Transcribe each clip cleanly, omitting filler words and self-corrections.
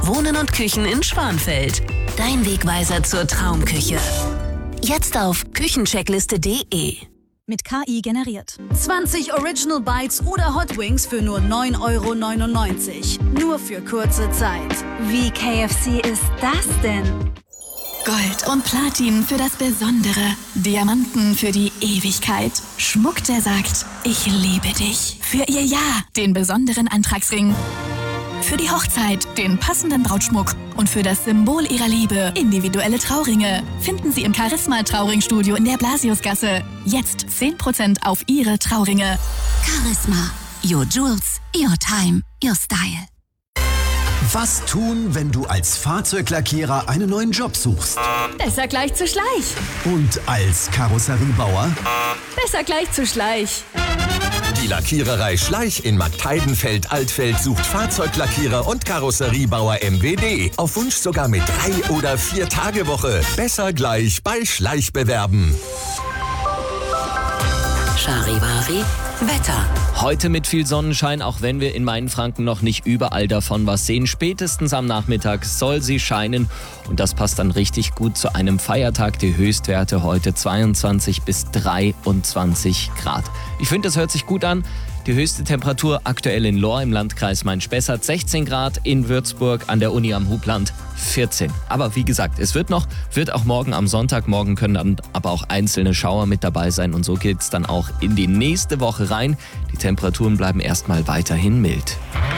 Wohnen und Küchen in Schwanfeld. Dein Wegweiser zur Traumküche. Jetzt auf küchencheckliste.de. Mit KI generiert. 20 Original Bites oder Hot Wings für nur 9,99 €. Nur für kurze Zeit. Wie KFC ist das denn? Gold und Platin für das Besondere. Diamanten für die Ewigkeit. Schmuck, der sagt, ich liebe dich. Für ihr Ja, den besonderen Antragsring. Für die Hochzeit, den passenden Brautschmuck. Und für das Symbol ihrer Liebe, individuelle Trauringe. Finden Sie im Charisma Trauringstudio in der Blasiusgasse. Jetzt 10% auf Ihre Trauringe. Charisma. Your Jewels, your time, your style. Was tun, wenn du als Fahrzeuglackierer einen neuen Job suchst? Besser gleich zu Schleich. Und als Karosseriebauer? Besser gleich zu Schleich. Die Lackiererei Schleich in Marktheidenfeld-Altfeld sucht Fahrzeuglackierer und Karosseriebauer MWD. Auf Wunsch sogar mit 3- oder 4-Tage-Woche. Besser gleich bei Schleich bewerben. Charivari Wetter. Heute mit viel Sonnenschein, auch wenn wir in Mainfranken noch nicht überall davon was sehen. Spätestens am Nachmittag soll sie scheinen und das passt dann richtig gut zu einem Feiertag. Die Höchstwerte heute 22 bis 23 Grad. Ich finde, das hört sich gut an. Die höchste Temperatur aktuell in Lohr im Landkreis Main-Spessart 16 Grad, in Würzburg an der Uni am Hubland 14. Aber wie gesagt, es wird auch morgen am Sonntag. Morgen können dann aber auch einzelne Schauer mit dabei sein und so geht's dann auch in die nächste Woche rein. Die Temperaturen bleiben erstmal weiterhin mild.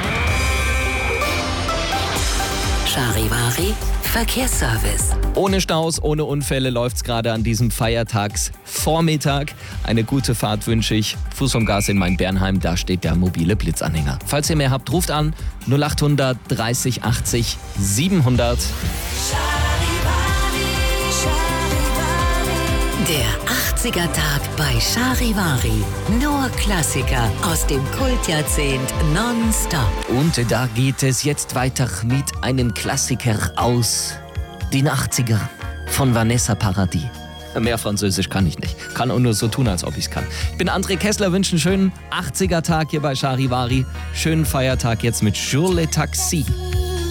Charivari Verkehrsservice. Ohne Staus, ohne Unfälle läuft's gerade an diesem Feiertagsvormittag. Eine gute Fahrt wünsche ich. Fuß vom Gas in Main-Bernheim, da steht der mobile Blitzanhänger. Falls ihr mehr habt, ruft an 0800 30 80 700. Der 80er-Tag bei Charivari. Nur Klassiker aus dem Kultjahrzehnt nonstop. Und da geht es jetzt weiter mit einem Klassiker aus den 80er von Vanessa Paradis. Mehr Französisch kann ich nicht. Kann auch nur so tun, als ob ich es kann. Ich bin André Kessler, wünsche einen schönen 80er-Tag hier bei Charivari. Schönen Feiertag jetzt mit Sur le Taxi.